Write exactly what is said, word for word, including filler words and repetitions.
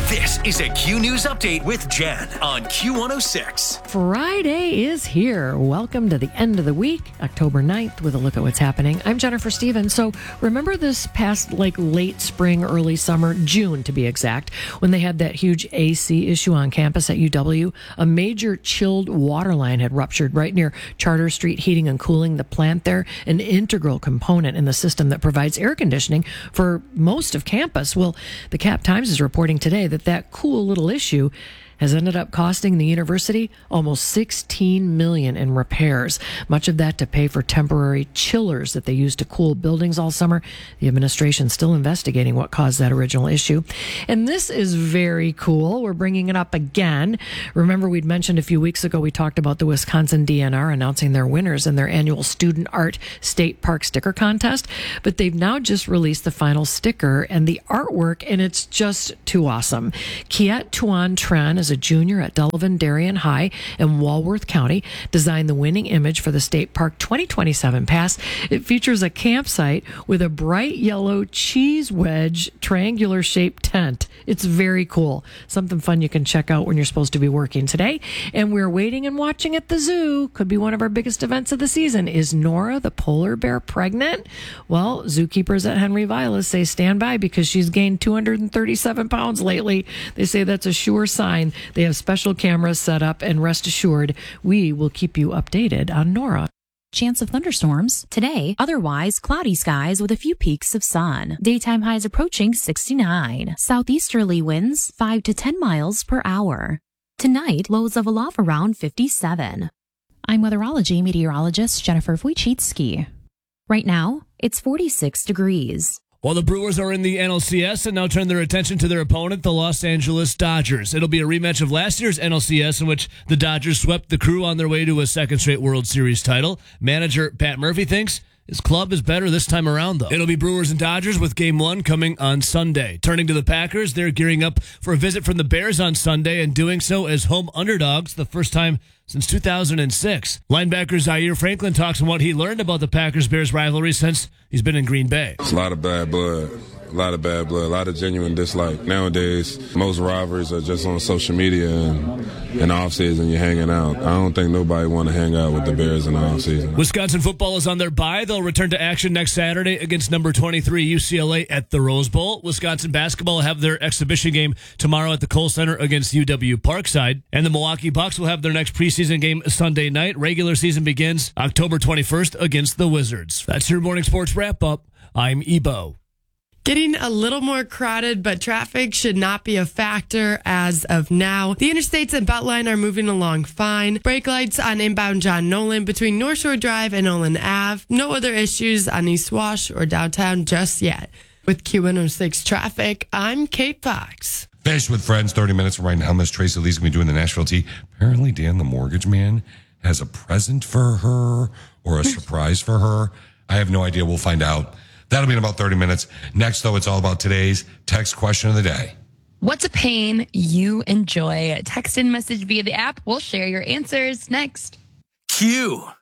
This is a Q News Update with Jan on Q one oh six. Friday is here. Welcome to the end of the week, October ninth, with a look at what's happening. I'm Jennifer Stevens. So remember this past like late spring, early summer, June to be exact, when they had that huge A C issue on campus at U W? A major chilled water line had ruptured right near Charter Street Heating and Cooling, the plant there, an integral component in the system that provides air conditioning for most of campus. Well, the Cap Times is reporting today that that cool little issue has ended up costing the university almost sixteen million dollars in repairs, much of that to pay for temporary chillers that they used to cool buildings all summer. The administration's still investigating what caused that original issue. And this is very cool. We're bringing it up again. Remember, we'd mentioned a few weeks ago, we talked about the Wisconsin D N R announcing their winners in their annual Student Art State Park Sticker Contest, but they've now just released the final sticker and the artwork, and it's just too awesome. Kiet Tuan Tran is a junior at Delavan Darien High in Walworth County, designed the winning image for the State Park twenty twenty-seven pass. It features a campsite with a bright yellow cheese wedge triangular shaped tent. It's very cool. Something fun you can check out when you're supposed to be working today. And we're waiting and watching at the zoo. Could be one of our biggest events of the season. Is Nora the polar bear pregnant? Well, zookeepers at Henry Vilas say stand by because she's gained two hundred thirty-seven pounds lately. They say that's a sure sign. They have special cameras set up, and rest assured, we will keep you updated on Nora. Chance of thunderstorms today, otherwise cloudy skies with a few peaks of sun. Daytime highs approaching sixty-nine. Southeasterly winds five to ten miles per hour. Tonight, lows of a love around fifty-seven. I'm weatherology meteorologist Jennifer Wojcicki. Right now, it's forty-six degrees. Well, the Brewers are in the N L C S and now turn their attention to their opponent, the Los Angeles Dodgers. It'll be a rematch of last year's N L C S in which the Dodgers swept the Crew on their way to a second straight World Series title. Manager Pat Murphy thinks his club is better this time around, though. It'll be Brewers and Dodgers with Game one coming on Sunday. Turning to the Packers, they're gearing up for a visit from the Bears on Sunday and doing so as home underdogs the first time since two thousand six. Linebacker Zaire Franklin talks on what he learned about the Packers-Bears rivalry since he's been in Green Bay. It's a lot of bad blood. A lot of bad blood, a lot of genuine dislike. Nowadays, most rivalries are just on social media and in the offseason you're hanging out. I don't think nobody want to hang out with the Bears in the offseason. Wisconsin football is on their bye. They'll return to action next Saturday against number twenty-three U C L A at the Rose Bowl. Wisconsin basketball will have their exhibition game tomorrow at the Kohl Center against U W Parkside. And the Milwaukee Bucks will have their next preseason game Sunday night. Regular season begins October twenty-first against the Wizards. That's your morning sports wrap-up. I'm Ebo. Getting a little more crowded, but traffic should not be a factor as of now. The interstates and Beltline are moving along fine. Brake lights on inbound John Nolan between North Shore Drive and Nolan Avenue. No other issues on East Wash or downtown just yet. With Q one oh six traffic, I'm Kate Fox. Fish with Friends, thirty minutes from right now. Miss Tracy Lee's going to be doing the Nashville tea. Apparently, Dan, the mortgage man, has a present for her or a surprise for her. I have no idea. We'll find out. That'll be in about thirty minutes. Next, though, it's all about today's text question of the day. What's a pain you enjoy? Text and message via the app. We'll share your answers next. Q.